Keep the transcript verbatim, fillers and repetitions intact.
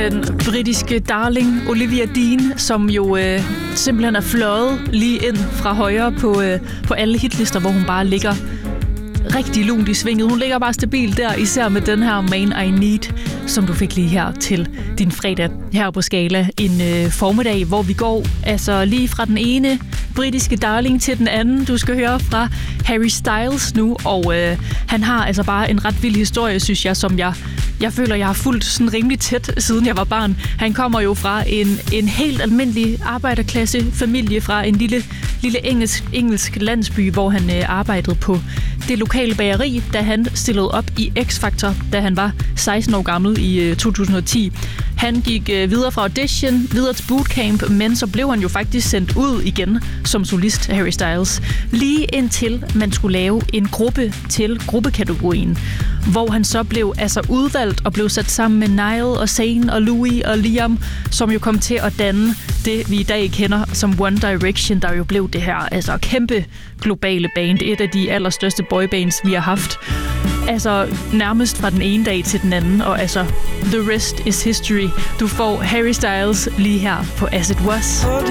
Den britiske darling Olivia Dean, som jo øh, simpelthen er fløjet lige ind fra højre på, øh, på alle hitlister, hvor hun bare ligger rigtig lunt i svinget. Hun ligger bare stabil der, især med den her Man I Need, som du fik lige her til din fredag her på Skala. En øh, formiddag, hvor vi går altså lige fra den ene britiske darling til den anden. Du skal høre fra Harry Styles nu, og øh, han har altså bare en ret vild historie, synes jeg, som jeg, jeg føler, jeg har fulgt sådan rimelig tæt, siden jeg var barn. Han kommer jo fra en, en helt almindelig arbejderklasse familie fra en lille, lille engelsk, engelsk landsby, hvor han øh, arbejdede på det lokale bageri, da han stillede op i X-Factor, da han var seksten år gammel i øh, to tusind og ti. Han gik øh, videre fra audition, videre til bootcamp, men så blev han jo faktisk sendt ud igen som solist, Harry Styles, lige indtil man skulle lave en gruppe til gruppekategorien, hvor han så blev altså udvalgt og blev sat sammen med Niall og Zayn og Louis og Liam, som jo kom til at danne det, vi i dag kender som One Direction, der jo blev det her altså kæmpe globale band, et af de allerstørste boybands, vi har haft. Altså nærmest fra den ene dag til den anden, og altså the rest is history. Du får Harry Styles lige her på As It Was.